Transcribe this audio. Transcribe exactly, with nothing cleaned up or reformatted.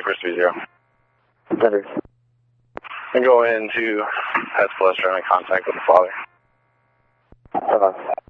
first three zero. Vendors. And go into has cholesterol and contact with the father. Uh,